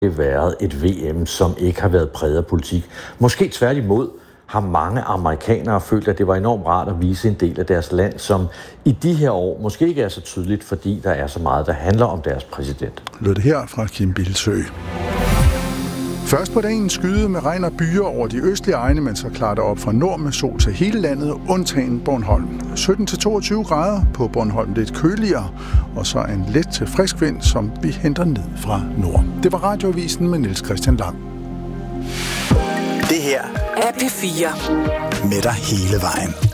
været et VM, som ikke har været præget af politik. Måske tværtimod har mange amerikanere følt, at det var enormt rart at vise en del af deres land, som i de her år måske ikke er så tydeligt, fordi der er så meget, der handler om deres præsident. Lød det her fra Kim Bilsø. Først på dagen skyde med regn og byer over de østlige egne, men så klarer det op fra nord med sol til hele landet, undtagen Bornholm. 17-22 grader på Bornholm, lidt køligere, og så en let til frisk vind, som vi henter ned fra nord. Det var Radioavisen med Niels Christian Lang. Det her er P4. Med dig hele vejen.